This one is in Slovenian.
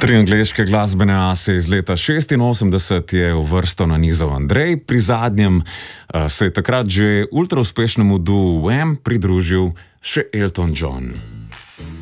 Tri angleške glasbene ase iz leta 86 je uvrsto nanizal Andrej, pri zadnjem se je takrat že ultrauspešnemu duu Wham pridružil še Elton John.